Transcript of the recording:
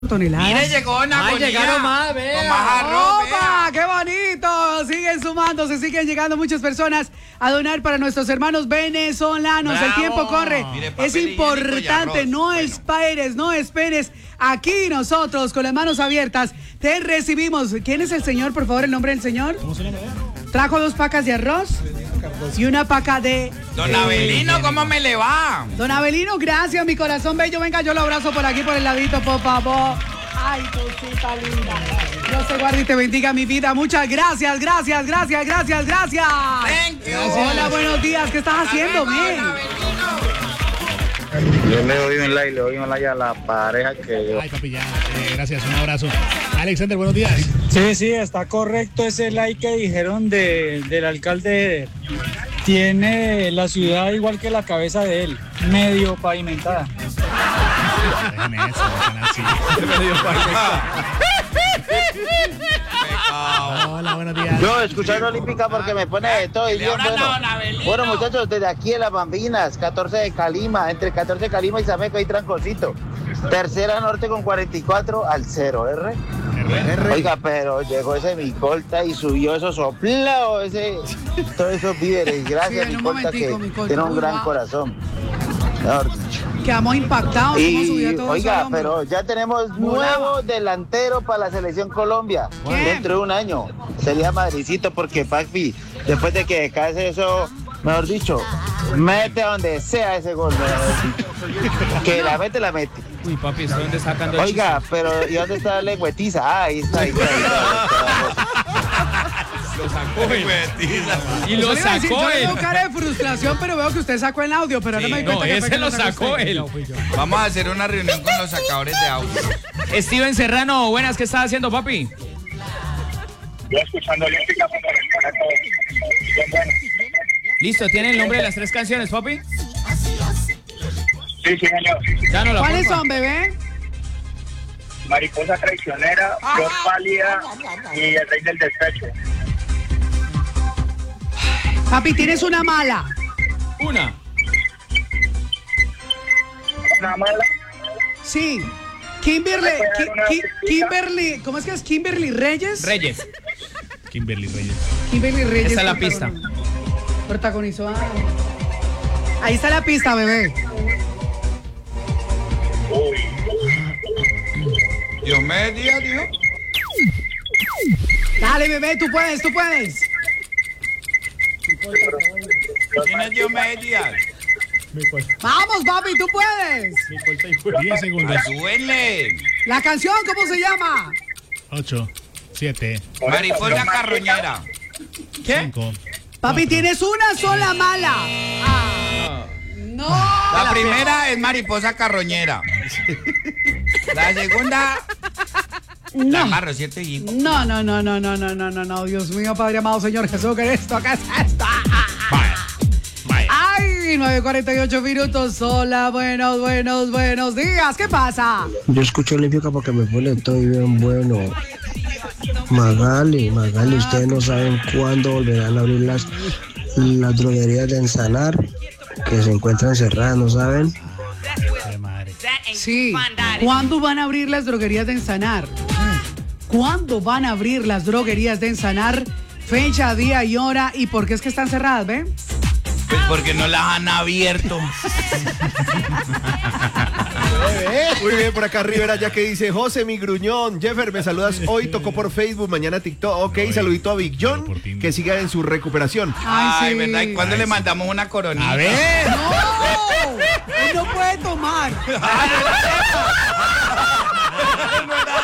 toneladas. Mire, llegó una agonía. Llegaron más, vea. Con más arroz, ¡Opa! ¡Qué bonito! Siguen sumando, se siguen llegando muchas personas a donar para nuestros hermanos venezolanos. ¡Bravo! El tiempo corre. Mire, papel Es higiénico y importante, arroz. no esperes, no esperes. Aquí nosotros, con las manos abiertas, te recibimos. ¿Quién es el señor? Por favor, el nombre del señor. ¿Cómo se llama? Trajo 2 pacas de arroz y una paca de... Don Abelino, ¿cómo me le va? Don Abelino, gracias, mi corazón bello. Venga, yo lo abrazo por aquí, por el ladito, por favor. Ay, cosita linda. Dios te guarde y te bendiga mi vida. Muchas gracias, gracias, gracias, gracias, gracias. Thank you. Hola, buenos días. ¿Qué estás haciendo, men? Yo le doy un like a la pareja que... Ay, papi, ya. Gracias, un abrazo. Alexander, buenos días. Sí, está correcto ese like que dijeron del alcalde. Tiene la ciudad igual que la cabeza de él, medio pavimentada. Dejen eso, dejen así. Hola, buenos días. Yo escuchando Olímpica porque me pone de todo y bien bueno. Bueno, muchachos, desde aquí en Las Bambinas, 14 de Calima, entre 14 de Calima y Zameco hay tranconcito. Tercera Norte con 44 al 0, R. Oiga, pero llegó ese Micolta y subió esos soplados, todos esos víveres. Gracias, Sí, en un Micolta, que momentico, Micolta. tiene un Uy, gran va. corazón. Mejor dicho. Quedamos impactados. ¿Cómo subió Y todo eso oiga, al hombro? pero ya tenemos nuevo delantero para la selección Colombia. ¿Quién? Dentro de un año. Sería Madricito porque Papi, después de que cae eso, mejor dicho, mete a donde sea ese gol. Que la mete, la mete. Uy, papi, ¿está dónde está sacando el Oiga, pero ¿y dónde está la lengüetiza? Ah, ahí está. Lo sacó él. Y Yo lo le iba a decir, sacó yo le él. veo cara de frustración, pero veo que usted sacó el audio, pero ahora me doy No, cuenta que fue ese que lo sacó sacó usted. él. Vamos a hacer una reunión con los sacadores de audio. Steven Serrano, buenas, ¿qué estás haciendo, papi? Yo escuchando Olímpica porque me todo. Listo, ¿tiene el nombre de las 3 canciones, papi? Sí, señor. Dánosla, ¿Cuáles porfa. son, bebé? Mariposa traicionera, Flor pálida y el rey del despecho. Papi, tienes una mala. Una. Una mala. Sí. Kimberly, ¿Me puede dar una pistita? Kimberly, ¿cómo es que es Kimberly Reyes? Reyes. Kimberly Reyes. Kimberly Reyes. Esta es la pista. Protagonizó a... Ahí está la pista, bebé. Uy. Dios me diga, Dios. Dale, bebé, tú puedes, tú puedes. ¿Quién es Dios me diga? Vamos, papi, tú puedes. 10 segundos. Súbenle. La canción, ¿cómo se llama? 8, 7, Mariposa carroñera. ¿Qué? 5. Papi, tienes una sola mala. Ah, no. La primera es mariposa carroñera. La segunda, la amarro, ¿cierto? Y No, Dios mío, Padre amado, Señor Jesús, ¿qué es esto? ¿Qué es esto? vaya. Ay, 9:48 minutos. Hola, buenos días. ¿Qué pasa? Yo escucho Olímpica porque me pone todo bien bueno. Magali, ustedes no saben cuándo volverán a abrir las droguerías de Ensanar, que se encuentran cerradas, ¿no saben? Madre. Sí. ¿Cuándo van a abrir las droguerías de Ensanar? ¿Cuándo van a abrir las droguerías de Ensanar? Fecha, día y hora. ¿Y por qué es que están cerradas, ve? Pues porque no las han abierto. Muy bien, por acá Rivera ya que dice José mi gruñón, Jeffer, me saludas hoy, tocó por Facebook, mañana TikTok, ok, saludito a Big John, que siga en su recuperación. Ay, sí. ¿verdad? ¿Y cuándo le mandamos una coronita? A ver. ¡No! Él no puede tomar. No era